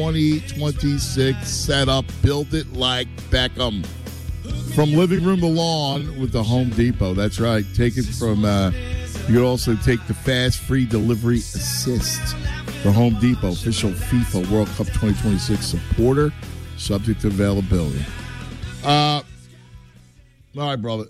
2026 setup. Build it like Beckham. From living room to lawn with the Home Depot. That's right. Take it from, you can also take the fast free delivery assist. The Home Depot, official FIFA World Cup 2026 supporter, subject to availability. All right, brother.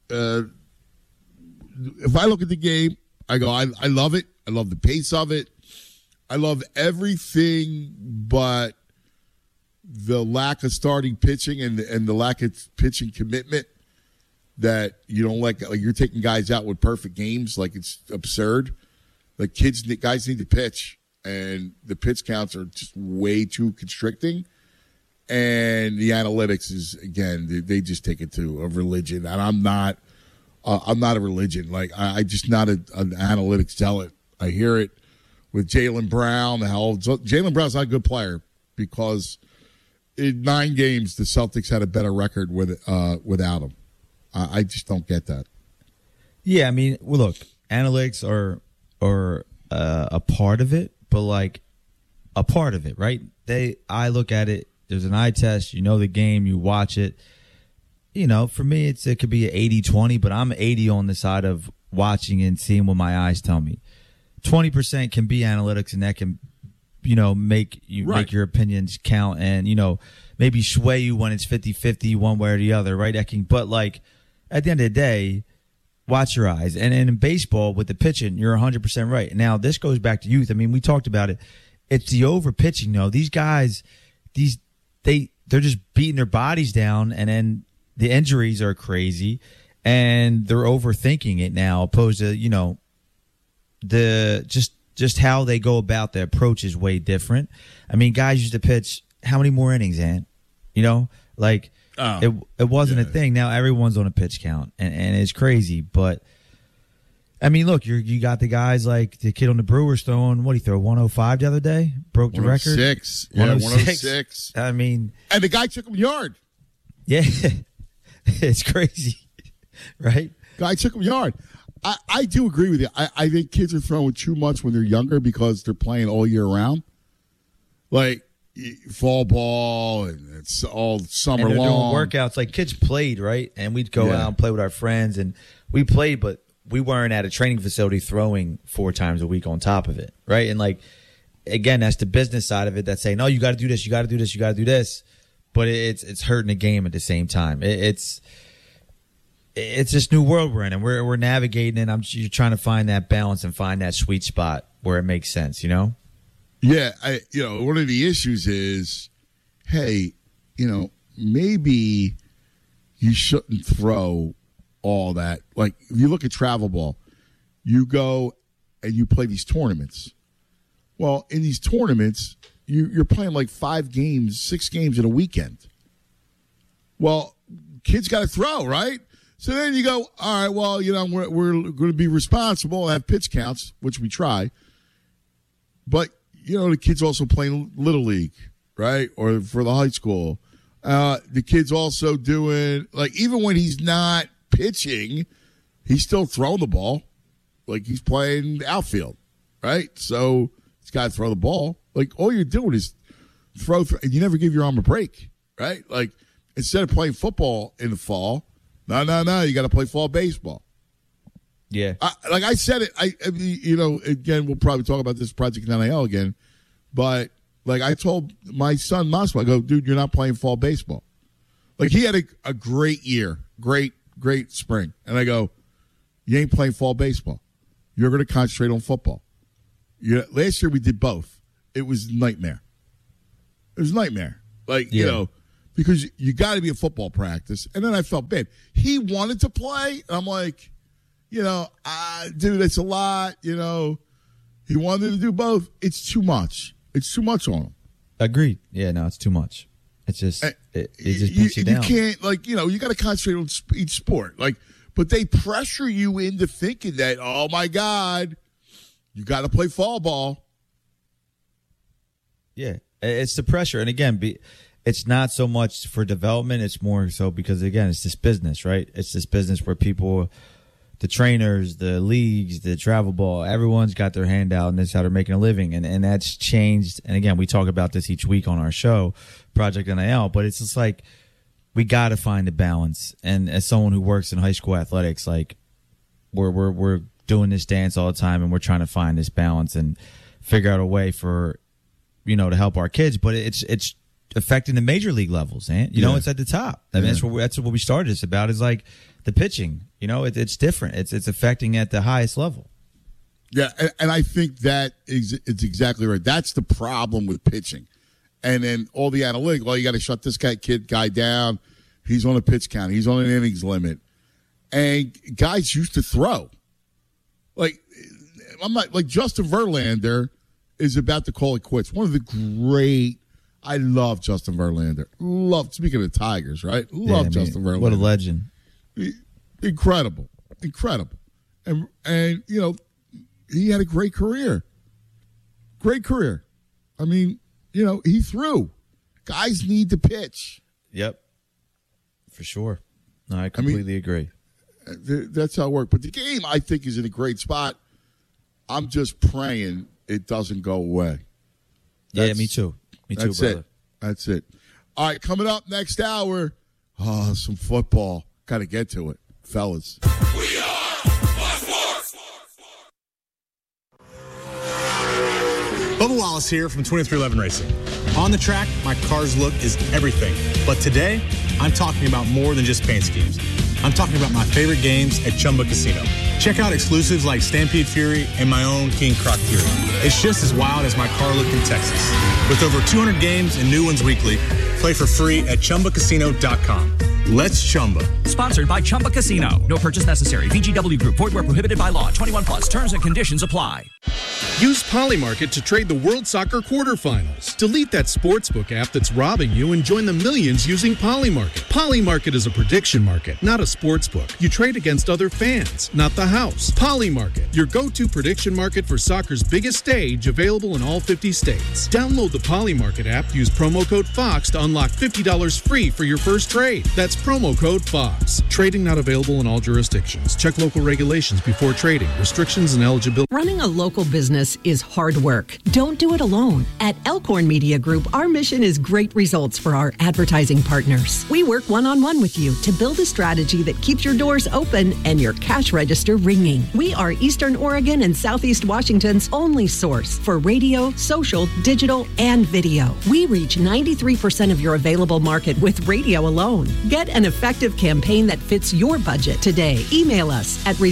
If I look at the game, I go, I love it. I love the pace of it. I love everything but the lack of starting pitching and the lack of pitching commitment that you don't like you're taking guys out with perfect games. Like, it's absurd. Like, guys need to pitch, and the pitch counts are just way too constricting. And the analytics is, again, they just take it to a religion. And I'm not a religion. Like, I just not an analytics zealot. I hear it with Jaylen Brown. Jaylen Brown's not a good player because in 9 games the Celtics had a better record without him. I just don't get that. Yeah, I mean, well, look, analytics are a part of it, but like a part of it, right? I look at it. There's an eye test. You know the game. You watch it. You know, for me, it could be an 80-20, but I'm 80 on the side of watching and seeing what my eyes tell me. 20% can be analytics, and that can, make your opinions count and, maybe sway you when it's 50-50 one way or the other, right? But, like, at the end of the day, watch your eyes. And in baseball, with the pitching, you're 100% right. Now, this goes back to youth. I mean, we talked about it. It's the over-pitching, though. These guys, they're just beating their bodies down, and then the injuries are crazy, and they're overthinking it now, opposed to, just how they go about the approach is way different. I mean, guys used to pitch how many more innings, Ant? It wasn't a thing. Now everyone's on a pitch count, and it's crazy. But I mean, look, you got the guys like the kid on the Brewers throwing, what, he threw 105 the other day, broke the record. 106. Yeah, 106. I mean, and the guy took him yard. Yeah, it's crazy, right? Guy took him yard. I do agree with you. I think kids are throwing too much when they're younger because they're playing all year round. Like fall ball and it's all summer and they're long. Doing workouts. Like, kids played, right? And we'd go out and play with our friends, and we played, but we weren't at a training facility throwing 4 times a week on top of it, right? And, like, again, that's the business side of it that's saying, no, you got to do this, you got to do this, you got to do this. But it's hurting the game at the same time. It's this new world we're in, and we're navigating, and you're trying to find that balance and find that sweet spot where it makes sense, Yeah, one of the issues is, hey, maybe you shouldn't throw all that. Like, if you look at travel ball, you go and you play these tournaments. Well, in these tournaments, you're playing like 5 games, 6 games in a weekend. Well, kids got to throw, right? So then you go, all right, well, we're going to be responsible and have pitch counts, which we try. But, the kids also playing Little League, right? Or for the high school. The kid's also doing, like, even when he's not pitching, he's still throwing the ball. Like, he's playing outfield, right? So he's got to throw the ball. Like, all you're doing is throw, and you never give your arm a break, right? Like, instead of playing football in the fall, no, you got to play fall baseball. Yeah. Like I said it, again, we'll probably talk about this Project NIL again, but like I told my son, Moscow, I go, dude, you're not playing fall baseball. Like, he had a great year, great spring. And I go, you ain't playing fall baseball. You're going to concentrate on football. Last year we did both. It was a nightmare. Like, because you got to be a football practice. And then I felt bad. He wanted to play. And I'm like, dude, it's a lot. He wanted to do both. It's too much. It's too much on him. Agreed. Yeah, no, it's too much. It's just, it just beats you down. You can't, you got to concentrate on each sport. Like, but they pressure you into thinking that, oh my God, you got to play fall ball. Yeah, it's the pressure. And again, it's not so much for development. It's more so because, again, it's this business, right? It's this business where people the trainers, the leagues, the travel ball, everyone's got their hand out, and that's how they're making a living. And that's changed. And again, we talk about this each week on our show, Project NIL, but it's just like we got to find a balance. And as someone who works in high school athletics, like we're doing this dance all the time, and we're trying to find this balance and figure out a way for, to help our kids. But it's affecting the major league levels, and it's at the top. I mean, that's what we started this about, is like the pitching. It's different. It's affecting at the highest level. Yeah, and I think it's exactly right. That's the problem with pitching. And then all the analytics, you got to shut this guy down. He's on a pitch count. He's on an innings limit. And guys used to throw. I'm not like Justin Verlander is about to call it quits. One of the great. I love Justin Verlander. Speaking of the Tigers, right? Justin Verlander. What a legend. Incredible. And he had a great career. I mean, he threw. Guys need to pitch. Yep. For sure. No, I completely agree. That's how it works. But the game, I think, is in a great spot. I'm just praying it doesn't go away. Me too. Me too, brother. That's it. All right, coming up next hour, some football. Got to get to it, fellas. We are Sports. Bubba Wallace here from 2311 Racing. On the track, my car's look is everything. But today, I'm talking about more than just paint schemes. I'm talking about my favorite games at Chumba Casino. Check out exclusives like Stampede Fury and my own King Croc Fury. It's just as wild as my car look in Texas. With over 200 games and new ones weekly, play for free at ChumbaCasino.com. Let's Chumba. Sponsored by Chumba Casino. No purchase necessary. VGW Group. Void where prohibited by law. 21 plus. Terms and conditions apply. Use Polymarket to trade the World Soccer quarterfinals. Delete that sportsbook app that's robbing you and join the millions using Polymarket. Polymarket is a prediction market, not a sportsbook. You trade against other fans, not the house. Polymarket, your go-to prediction market for soccer's biggest stage, available in all 50 states. Download the Polymarket app. Use promo code FOX to unlock $50 free for your first trade. That's promo code FOX. Trading not available in all jurisdictions. Check local regulations before trading. Restrictions and eligibility. Running a local business is hard work. Don't do it alone. At Elkhorn Media Group, our mission is great results for our advertising partners. We work one-on-one with you to build a strategy that keeps your doors open and your cash register ringing. We are Eastern Oregon and Southeast Washington's only source for radio, social, digital, and video. We reach 93% of your available market with radio alone. Get an effective campaign that fits your budget today. Email us at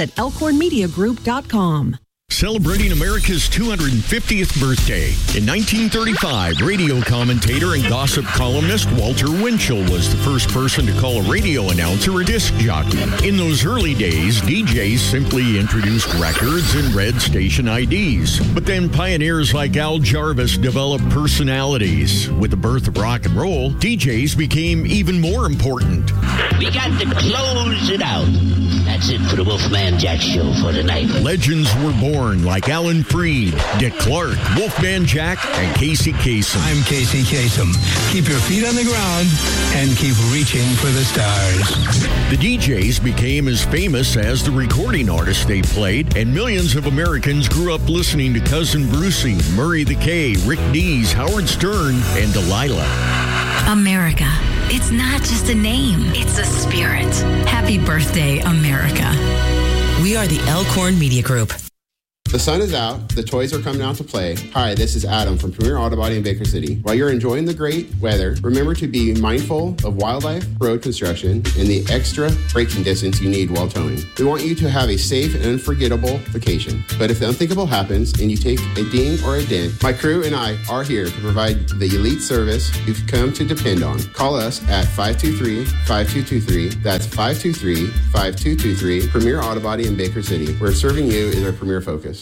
results@resultsatmediagroup.com. Celebrating America's 250th birthday. In 1935, radio commentator and gossip columnist Walter Winchell was the first person to call a radio announcer a disc jockey. In those early days, DJs simply introduced records and read station IDs. But then pioneers like Al Jarvis developed personalities. With the birth of rock and roll, DJs became even more important. We got to close it out. That's it for the Wolfman Jack Show for tonight. Legends were born like Alan Freed, Dick Clark, Wolfman Jack, and Casey Kasem. I'm Casey Kasem. Keep your feet on the ground and keep reaching for the stars. The DJs became as famous as the recording artists they played, and millions of Americans grew up listening to Cousin Brucey, Murray the K, Rick Dees, Howard Stern, and Delilah. America. It's not just a name, it's a spirit. Happy birthday, America. We are the Elkhorn Media Group. The sun is out. The toys are coming out to play. Hi, this is Adam from Premier Auto Body in Baker City. While you're enjoying the great weather, remember to be mindful of wildlife, road construction, and the extra braking distance you need while towing. We want you to have a safe and unforgettable vacation. But if the unthinkable happens and you take a ding or a dent, my crew and I are here to provide the elite service you've come to depend on. Call us at 523-5223. That's 523-5223. Premier Auto Body in Baker City, where serving you is our premier focus.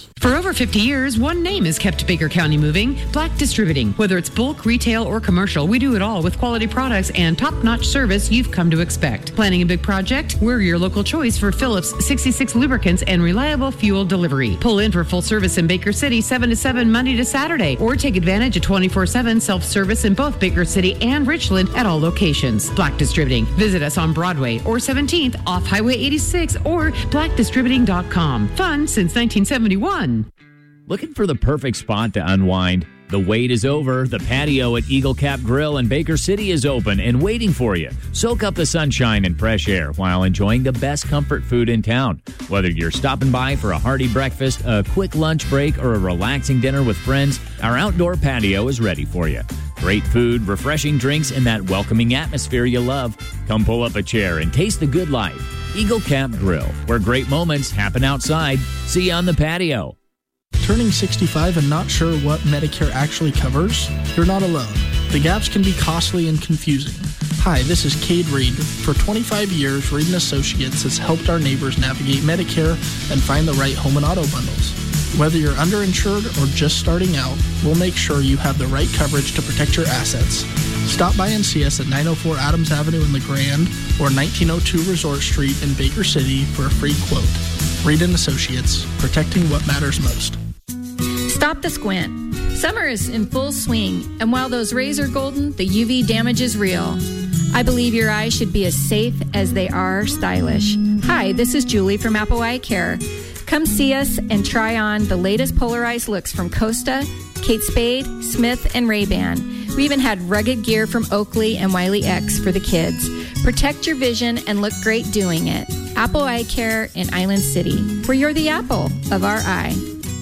service. For over 50 years, one name has kept Baker County moving, Black Distributing. Whether it's bulk, retail, or commercial, we do it all with quality products and top-notch service you've come to expect. Planning a big project? We're your local choice for Phillips 66 lubricants and reliable fuel delivery. Pull in for full service in Baker City 7 to 7 Monday to Saturday, or take advantage of 24/7 self-service in both Baker City and Richland at all locations. Black Distributing. Visit us on Broadway or 17th off Highway 86 or blackdistributing.com. Fun since 1971. Looking for the perfect spot to unwind? The wait is over. The patio at Eagle Cap Grill in Baker City is open and waiting for you. Soak up the sunshine and fresh air while enjoying the best comfort food in town. Whether you're stopping by for a hearty breakfast, a quick lunch break, or a relaxing dinner with friends, our outdoor patio is ready for you. Great food, refreshing drinks, and that welcoming atmosphere you love. Come pull up a chair and taste the good life. Eagle Cap Grill, where great moments happen outside. See you on the patio. Turning 65 and not sure what Medicare actually covers? You're not alone. The gaps can be costly and confusing. Hi, this is Cade Reed. For 25 years, Reed & Associates has helped our neighbors navigate Medicare and find the right home and auto bundles. Whether you're underinsured or just starting out, we'll make sure you have the right coverage to protect your assets. Stop by and see us at 904 Adams Avenue in LeGrand or 1902 Resort Street in Baker City for a free quote. Reed & Associates, protecting what matters most. Stop the squint. Summer is in full swing, and while those rays are golden, the UV damage is real. I believe your eyes should be as safe as they are stylish. Hi, this is Julie from Apple Eye Care. Come see us and try on the latest polarized looks from Costa, Kate Spade, Smith, and Ray-Ban. We even had rugged gear from Oakley and Wiley X for the kids. Protect your vision and look great doing it. Apple Eye Care in Island City, where you're the apple of our eye.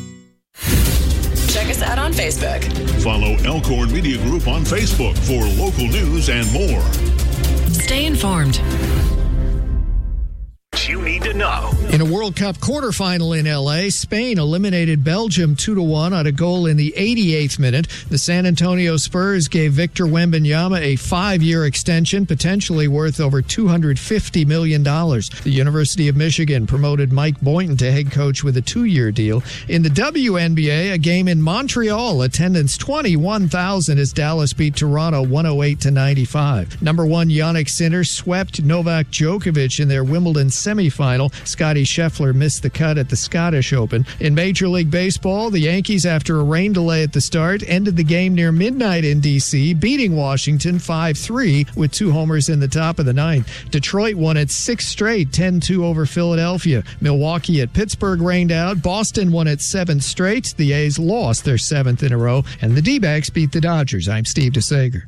Check us out on Facebook. Follow Elkhorn Media Group on Facebook for local news and more. Stay informed. You need to know. In a World Cup quarterfinal in L.A., Spain eliminated Belgium 2-1 on a goal in the 88th minute. The San Antonio Spurs gave Victor Wembanyama a 5-year extension, potentially worth over $250 million. The University of Michigan promoted Mike Boynton to head coach with a 2-year deal. In the WNBA, a game in Montreal, attendance 21,000 as Dallas beat Toronto 108-95. Number 1 Jannik Sinner swept Novak Djokovic in their Wimbledon semifinal. Scottie Scheffler missed the cut at the Scottish Open. In Major League Baseball, the Yankees, after a rain delay at the start, ended the game near midnight in D.C., beating Washington 5-3 with 2 homers in the top of the 9th. Detroit won its 6th straight, 10-2 over Philadelphia. Milwaukee at Pittsburgh rained out. Boston won its 7th straight. The A's lost their 7th in a row. And the D-backs beat the Dodgers. I'm Steve DeSager.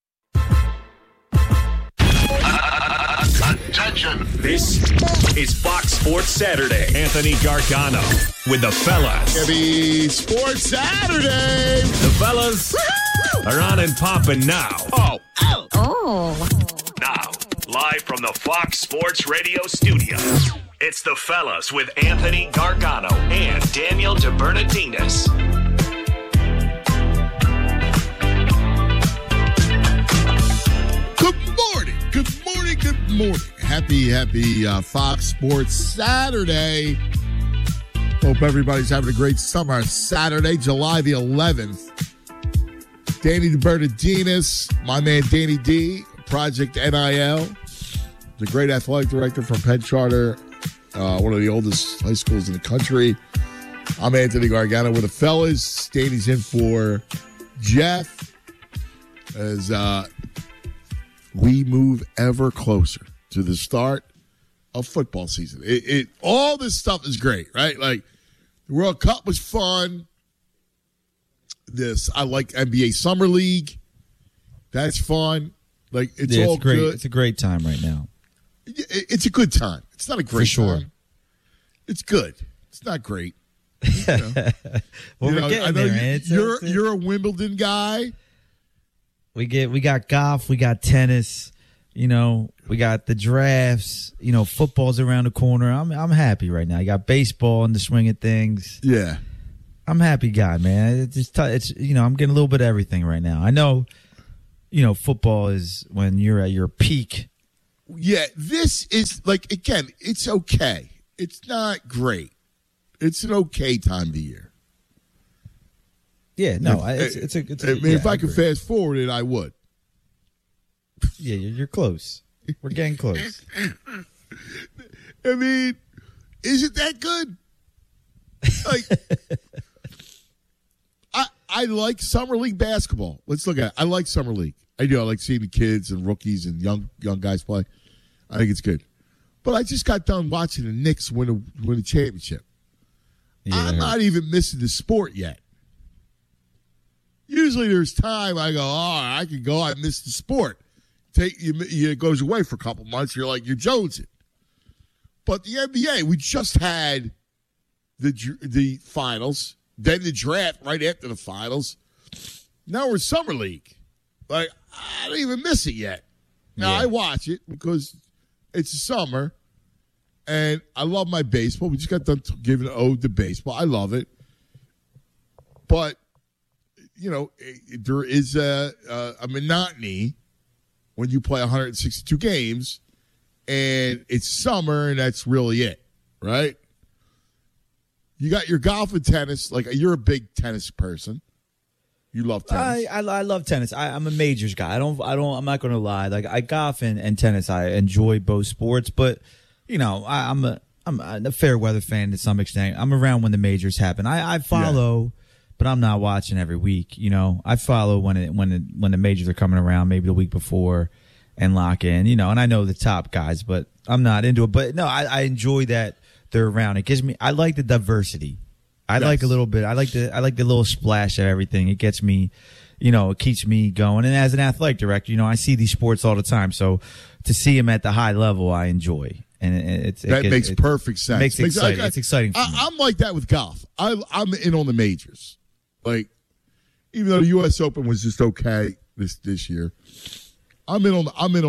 Attention. This is Fox Sports Saturday. Anthony Gargano with the fellas. Happy Sports Saturday. The fellas are on and popping now. Oh. Now, live from the Fox Sports Radio studios, it's the fellas with Anthony Gargano and Daniel DeBernardinis. Good morning. Happy Fox Sports Saturday. Hope everybody's having a great summer. Saturday, July the 11th. Danny DeBernardinis, my man Danny D, Project NIL. The great athletic director from Penn Charter, one of the oldest high schools in the country. I'm Anthony Gargano with the fellas. Danny's in for Jeff as we move ever closer to the start of football season. All this stuff is great, right? Like, the World Cup was fun. I like NBA Summer League. That's fun. Like, it's all great. good. It's a great time right now. It's a good time. It's not a great time. It's good. It's not great. You know. Well, we're getting there, man. You're a Wimbledon guy. We got golf, we got tennis, we got the drafts, football's around the corner. I'm happy right now. I got baseball in the swing of things. Yeah. I'm a happy guy, man. It's I'm getting a little bit of everything right now. I know, football is when you're at your peak. Yeah, this is again, it's okay. It's not great. It's an okay time of the year. Yeah, no, it's a. I mean, if I could fast forward it, I would. Yeah, you're close. We're getting close. I mean, is it that good? Like, I like summer league basketball. Let's look at it. I like summer league. I do. I like seeing the kids and rookies and young guys play. I think it's good. But I just got done watching the Knicks win a championship. Yeah, I'm not even missing the sport yet. Usually there's time I go, I can go. I miss the sport. It goes away for a couple months. You're like, you're jonesing. But the NBA, we just had the finals, then the draft right after the finals. Now we're summer league. Like, I don't even miss it yet. Now, I watch it because it's the summer, and I love my baseball. We just got done giving an ode to baseball. I love it. But, there is a monotony when you play 162 games, and it's summer, and that's really it, right? You got your golf and tennis. Like, you're a big tennis person. You love tennis. I love tennis. I'm a majors guy. I'm not going to lie. Like, I golf and tennis. I enjoy both sports, but I'm a fair weather fan to some extent. I'm around when the majors happen. I follow, but I'm not watching every week. I follow when the majors are coming around, maybe the week before, and lock in. And I know the top guys, but I'm not into it. But no, I enjoy that they're around. It gives me. I like the diversity. I like a little bit. I like the little splash of everything. It gets me, it keeps me going. And as an athletic director, I see these sports all the time. So to see them at the high level, I enjoy. And that makes perfect sense. Makes it exciting. It's exciting for me. I'm like that with golf. I'm in on the majors. Like, even though the U.S. Open was just okay this year, I'm in on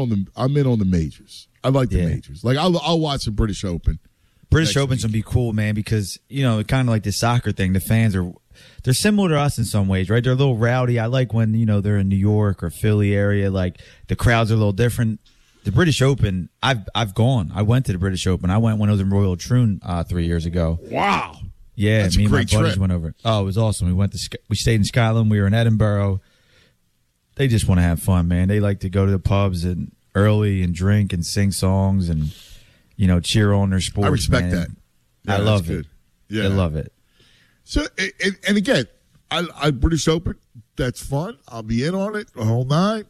the majors. I like the majors. Like, I'll watch the British Open. British Open's going to be cool, man, because, kind of like the soccer thing, the fans they're similar to us in some ways, right? They're a little rowdy. I like when, they're in New York or Philly area, like the crowds are a little different. The British Open, I've gone. I went to the British Open. I went when I was in Royal Troon 3 years ago. Wow. Yeah, that's me and my buddies trip. went over. Oh, it was awesome. We stayed in Scotland. We were in Edinburgh. They just want to have fun, man. They like to go to the pubs and early and drink and sing songs and cheer on their sports. I respect man. that. Yeah, I love it. Yeah, I love it. So, and again, I British Open. That's fun. I'll be in on it the whole night.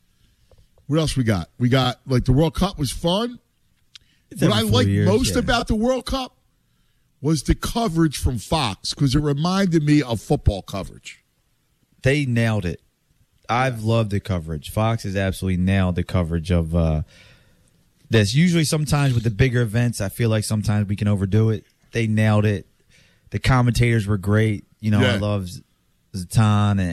What else we got? We got like the World Cup was fun. What I liked most about the World Cup was the coverage from Fox because it reminded me of football coverage. They nailed it. I've loved the coverage. Fox has absolutely nailed the coverage of. This usually sometimes with the bigger events, I feel like sometimes we can overdo it. They nailed it. The commentators were great. I love Zlatan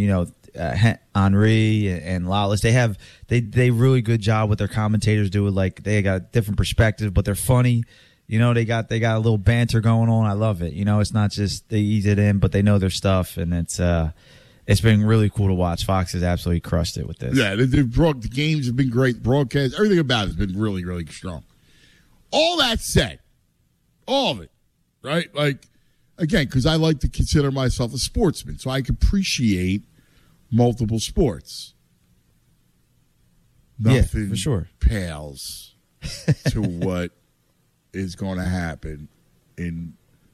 and Henry and Lawless. They really good job with their commentators do it. Like they got a different perspective, but they're funny. They got a little banter going on. I love it. It's not just they ease it in, but they know their stuff, and it's been really cool to watch. Fox has absolutely crushed it with this. Yeah, the games have been great. Broadcast, everything about it has been really, really strong. All that said, all of it, right? Like, again, because I like to consider myself a sportsman, so I can appreciate multiple sports. Nothing for sure pales to what is going to happen in,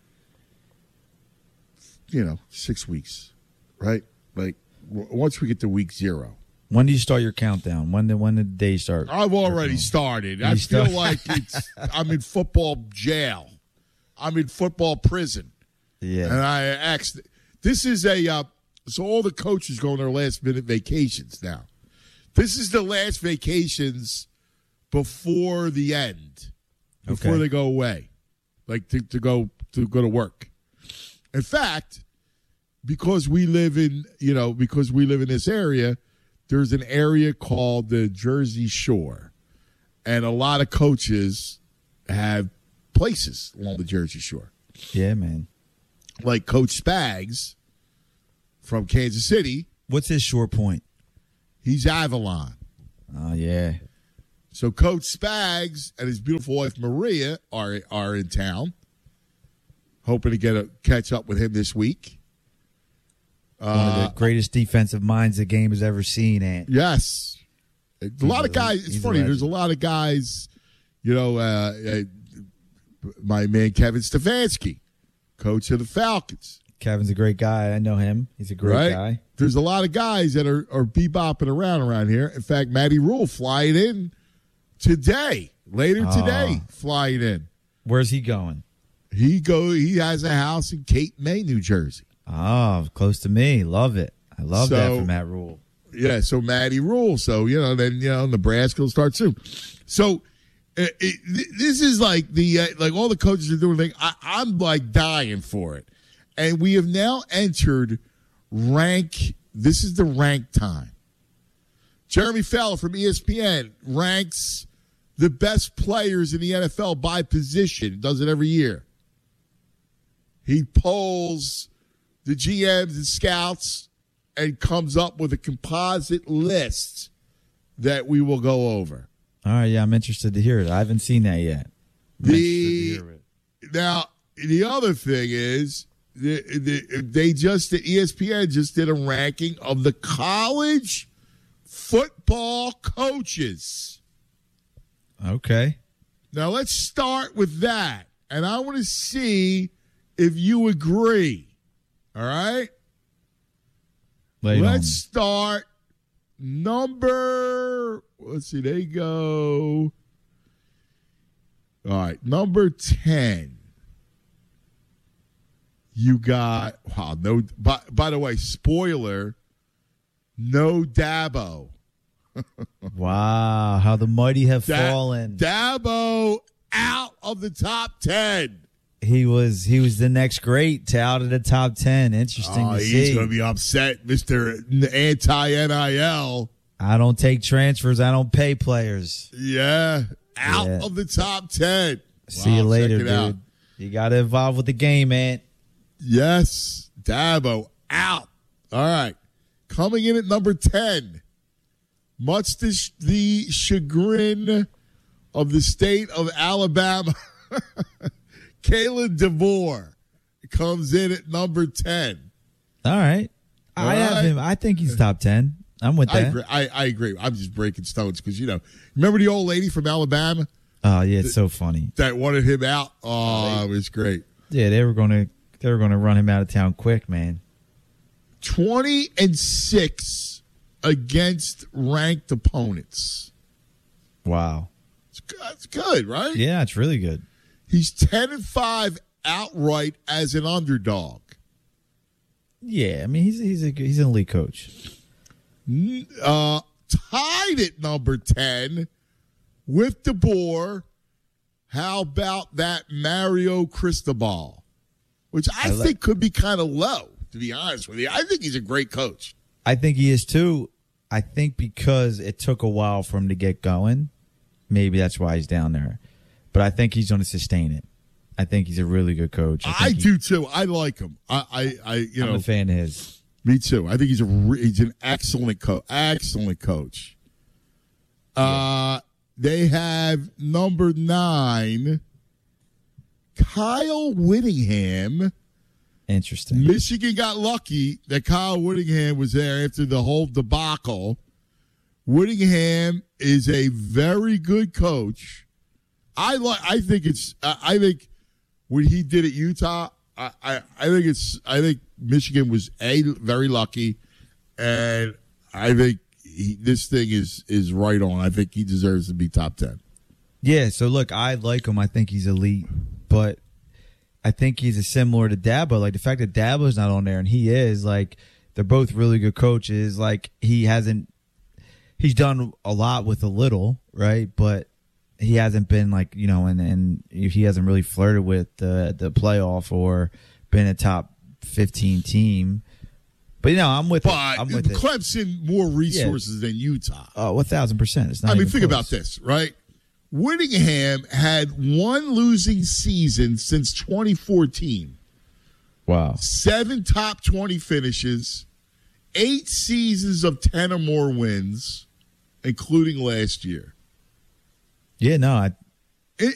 6 weeks, right? Like, once we get to week 0. When do you start your countdown? When did the day start? I've already started. I feel like I'm in football jail. I'm in football prison. Yeah. And I asked, this is so all the coaches go on their last-minute vacations now. This is the last vacations before the end, before they go away, like to go to work. In fact, because we live in this area, there's an area called the Jersey Shore, and a lot of coaches have places along the Jersey Shore. Yeah, man. Like Coach Spags from Kansas City. What's his short point? He's Avalon. Oh, yeah. So Coach Spags and his beautiful wife Maria are in town. Hoping to catch up with him this week. One of the greatest defensive minds the game has ever seen, Ant. Yes. A lot of guys. It's funny. There's a lot of guys, my man Kevin Stefanski, coach of the Falcons. Kevin's a great guy. I know him. He's a great guy. There's a lot of guys that are bebopping around here. In fact, Matty Rule flying in today, later today, flying in. Where's he going? He has a house in Cape May, New Jersey. Oh, close to me. Love it. I love that for Matt Rule. Yeah, so Matty Rule. So, then Nebraska will start soon. So this is like all the coaches are doing. I'm like dying for it. And we have now entered rank. This is the rank time. Jeremy Fowler from ESPN ranks the best players in the NFL by position. Does it every year. He polls the GMs and scouts and comes up with a composite list that we will go over. All right, yeah, I'm interested to hear it. I haven't seen that yet. Now, the other thing is, ESPN just did a ranking of the college football coaches. Okay. Now, let's start with that. And I want to see if you agree. All right? Let's start let's see, they go. All right, number 10. You got, by the way, spoiler, no Dabo. Wow, how the mighty have fallen. Dabo out of the top 10. He was the next great out of the top 10. Interesting to see. He's going to be upset, Mr. Anti-NIL. I don't take transfers. I don't pay players. Yeah, out of the top 10. See you later, dude. You got to evolve with the game, man. Yes, Dabo out. All right. Coming in at number 10, much to the chagrin of the state of Alabama, Kalen DeVore comes in at number 10. All right. I have him. I think he's top 10. I'm with that. I agree. I'm just breaking stones because, remember the old lady from Alabama? Oh, yeah, it's so funny. That wanted him out? Oh, it was great. Yeah, they were going to run him out of town quick, man. 20-6 against ranked opponents. Wow. It's good, right? Yeah, it's really good. He's 10-5 outright as an underdog. Yeah, I mean he's an elite coach. Tied at number 10 with DeBoer. How about that Mario Cristobal, which I think could be kind of low, to be honest with you. I think he's a great coach. I think he is too. I think because it took a while for him to get going, maybe that's why he's down there. But I think he's going to sustain it. I think he's a really good coach. I do too. I like him. I'm a fan of his. Me too. I think he's an excellent coach. Excellent coach. They have number 9, Kyle Whittingham. Interesting. Michigan got lucky that Kyle Whittingham was there after the whole debacle. Whittingham is a very good coach. I think what he did at Utah, I think Michigan was very lucky, and I think this thing is right on. I think he deserves to be top 10. Yeah. So look, I like him. I think he's elite, but I think he's similar to Dabo. Like the fact that Dabo's not on there and he is, like, they're both really good coaches. Like he's done a lot with a little, right? But he hasn't been like, and he hasn't really flirted with the playoff or been a top 15 team. But I'm with it. I'm with it. Clemson more resources than Utah. Oh, 1,000%. It's not. I mean, think about this, right? Whittingham had one losing season since 2014. Wow. 7 top 20 finishes, 8 seasons of 10 or more wins, including last year. Yeah, no,